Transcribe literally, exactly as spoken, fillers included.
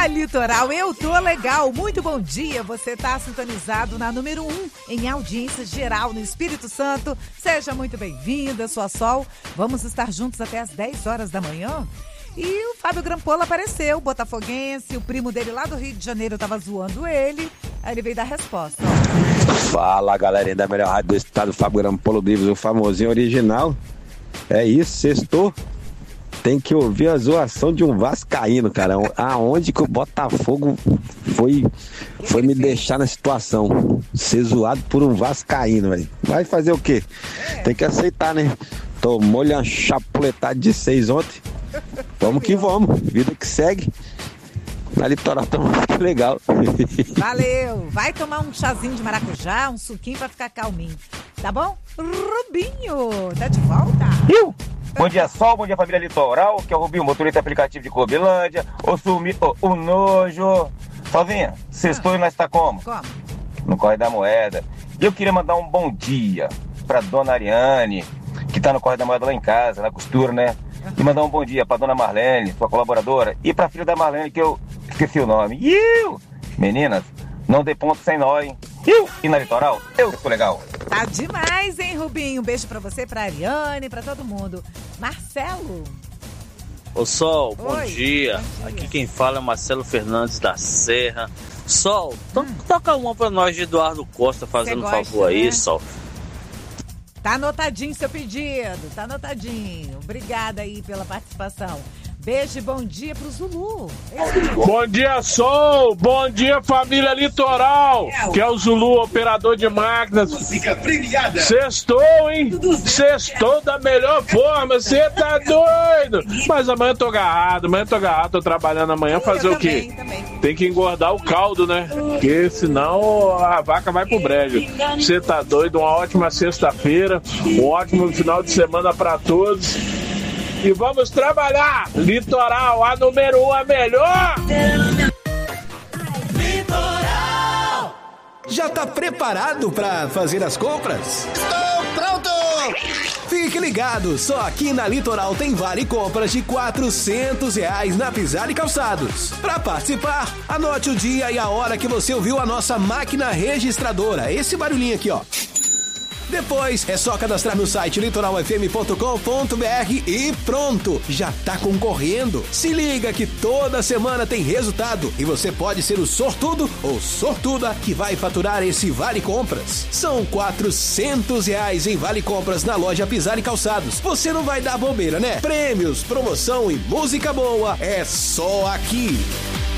Na Litoral, eu tô legal. Muito bom dia. Você tá sintonizado na número um em audiência geral no Espírito Santo. Seja muito bem-vinda, sua Sol. Vamos estar juntos até as dez horas da manhã. E o Fábio Grampola apareceu, botafoguense. O primo dele lá do Rio de Janeiro tava zoando ele. Aí ele veio dar resposta. Fala, galerinha da melhor rádio do estado, Fábio Grampola Livros, o famosinho original. É isso, sextou. Tem que ouvir a zoação de um vascaíno, cara. Aonde que o Botafogo foi, foi me deixar na situação? Ser zoado por um vascaíno, velho. Vai fazer o quê? Tem que aceitar, né? Tomou-lhe uma chapuletada de seis ontem. Vamos que vamos. Vida que segue. Na Litoral tá muito legal. Valeu. Vai tomar um chazinho de maracujá, um suquinho pra ficar calminho. Tá bom? Rubinho, tá de volta? Eu? Bom dia, Sol, bom dia, família Litoral, que é o Rubinho, motorista aplicativo de Cobilândia, o Sumi, o, o Nojo. Salvinha, sextou ah. e nós tá como? Como? No Correio da Moeda. E eu queria mandar um bom dia pra dona Ariane, que tá no Correio da Moeda lá em casa, na costura, né? E mandar um bom dia pra dona Marlene, sua colaboradora, e pra filha da Marlene, que eu esqueci o nome. Iu! Meninas, não dê ponto sem nó, hein? Iu! E na Litoral, eu sou legal. Tá demais, hein, Rubinho? Um beijo pra você, pra Ariane, pra todo mundo. Marcelo. Ô, Sol, bom Oi, dia. bom dia. Aqui quem fala é Marcelo Fernandes da Serra. Sol, to- hum. toca uma pra nós de Eduardo Costa, fazendo um favor aí, né? Sol. Tá anotadinho seu pedido, tá anotadinho. Obrigada aí pela participação. Beijo e bom dia pro Zulu. Bom dia, Sol. Bom dia, família Litoral. Que é o Zulu, operador de máquinas. Sextou, hein? Sextou da melhor forma. Você tá doido? Mas amanhã eu tô agarrado. Amanhã eu tô agarrado. Tô trabalhando amanhã. Fazer o quê? Tem que engordar o caldo, né? Porque senão a vaca vai pro brejo. Você tá doido? Uma ótima sexta-feira. Um ótimo final de semana pra todos. E vamos trabalhar! Litoral, a número um, a melhor! Litoral! Já tá preparado pra fazer as compras? Estou pronto! Fique ligado, só aqui na Litoral tem vale compras de quatrocentos reais na Pisar e Calçados. Pra participar, anote o dia e a hora que você ouviu a nossa máquina registradora. Esse barulhinho aqui, ó. Depois é só cadastrar no site litoral f m ponto com ponto b r e pronto, já tá concorrendo. Se liga que toda semana tem resultado e você pode ser o sortudo ou sortuda que vai faturar esse Vale Compras. São quatrocentos reais em Vale Compras na loja Pisar e Calçados. Você não vai dar bobeira, né? Prêmios, promoção e música boa é só aqui.